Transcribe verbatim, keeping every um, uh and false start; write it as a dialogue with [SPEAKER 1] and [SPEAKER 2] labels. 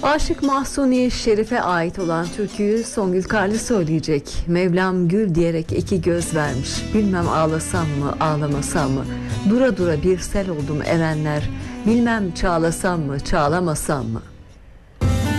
[SPEAKER 1] Aşık Mahsuni Şerif'e ait olan türküyü Songül Karlı söyleyecek. Mevlam gül diyerek iki göz vermiş. Bilmem ağlasam mı ağlamasam mı. Dura dura bir sel oldum erenler. Bilmem çağlasam mı çağlamasam mı.